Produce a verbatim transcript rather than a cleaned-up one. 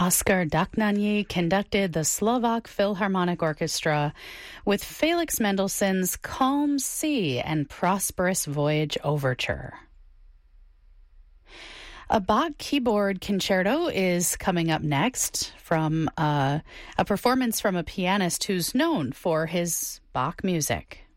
Oskar Daknani conducted the Slovak Philharmonic Orchestra with Felix Mendelssohn's Calm Sea and Prosperous Voyage Overture. A Bach keyboard concerto is coming up next from uh, a performance from a pianist who's known for his Bach music.